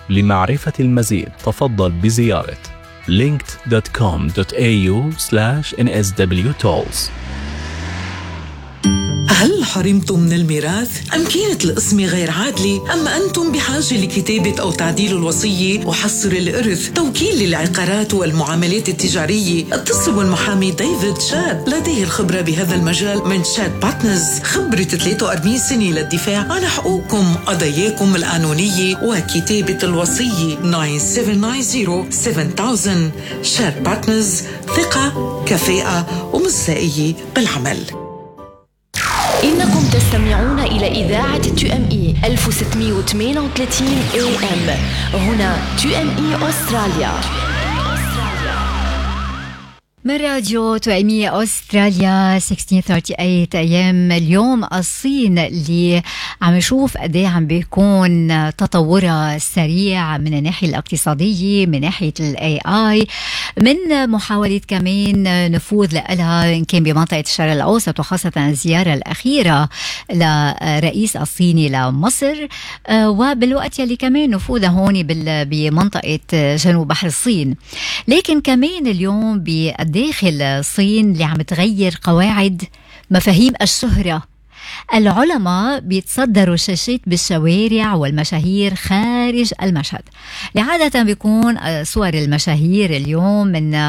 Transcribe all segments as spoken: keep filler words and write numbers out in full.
لمعرفة المزيد تفضل بزيارة linked dot com dot a u slash n s w tolls. هل حرمتم من الميراث؟ أم كانت القسمة غير عادلة؟ أم أنتم بحاجة لكتابة أو تعديل الوصية وحصر الإرث؟ توكيل للعقارات والمعاملات التجارية؟ اتصلوا بالمحامي ديفيد شاد، لديه الخبرة بهذا المجال من شاد بارتنرز، خبرة ثلاثة وأربعين سنة للدفاع عن حقوقكم، قضاياكم القانونية وكتابة الوصية. تسعة سبعة تسعة صفر سبعة ألف. شاد بارتنرز، ثقة، كفاءة ومصداقية بالعمل. إنكم تستمعون إلى إذاعة تي إم إي ألف وستمائة وثمانية وثلاثين إيه إم. هنا تي إم إي أستراليا. من راديو تي إم إي أستراليا ستة عشر ثلاثة وثلاثين أيام. اليوم الصين اللي عم نشوف قد ايه عم بيكون تطورها سريع من الناحية الاقتصادية، من ناحية الاي اي، من محاولة كمان نفوذ لها إن كان بمنطقة الشرق الأوسط، وخاصة الزيارة الأخيرة لرئيس الصيني لمصر، وبالوقت يلي كمان نفوذها هون بمنطقة جنوب بحر الصين. لكن كمان اليوم بداخل الصين اللي عم تغير قواعد مفاهيم الشهرة. العلماء بيتصدروا الشاشات بالشوارع والمشاهير خارج المشهد. لعادة بيكون صور المشاهير اليوم من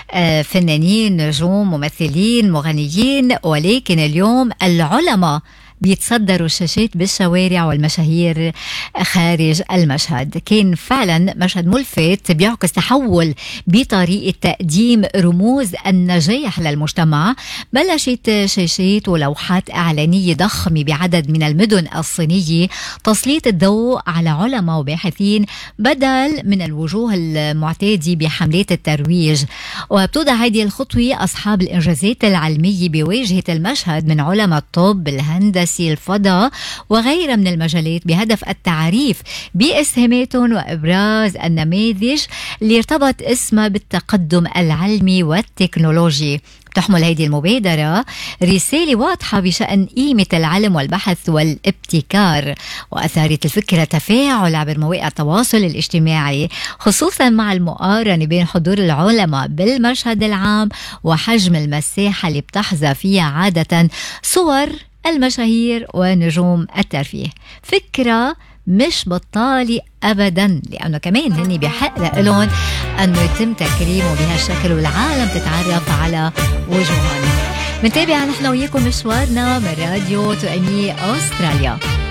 فنانين، نجوم، ممثلين، مغنيين، ولكن اليوم العلماء بيتصدروا الشاشات بالشوارع والمشاهير خارج المشهد. كان فعلا مشهد ملفت بيعكس تحول بطريقة تقديم رموز النجاح للمجتمع. بلشت شاشات ولوحات إعلانية ضخمة بعدد من المدن الصينية تسليط الضوء على علماء وباحثين بدل من الوجوه المعتادة بحملات الترويج. وبتوضع هذه الخطوة أصحاب الإنجازات العلمية بواجهة المشهد من علماء الطب، الهندسة، الفضاء وغيرها من المجالات، بهدف التعريف بإسهاماتهم وإبراز النماذج اللي ارتبط اسمها بالتقدم العلمي والتكنولوجي. تحمل هذه المبادرة رسالة واضحة بشأن قيمة العلم والبحث والابتكار، وأثارت الفكرة تفاعل عبر مواقع التواصل الاجتماعي، خصوصا مع المقارنة بين حضور العلماء بالمشهد العام وحجم المساحة اللي بتحظى فيها عادة صور المشاهير ونجوم الترفيه. فكرة مش بطالة أبدا، لأنه كمان هني بحق لهم أنه يتم تكريمه بهالشكل والعالم تتعرف على وجوههم. منتابع نحن وياكم مشوارنا من راديو تي إم إي أستراليا.